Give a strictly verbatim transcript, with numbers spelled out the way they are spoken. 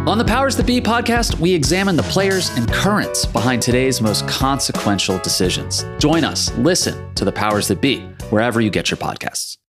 On the Powers That Be podcast, we examine the players and currents behind today's most consequential decisions. Join us, listen to the Powers That Be, wherever you get your podcasts.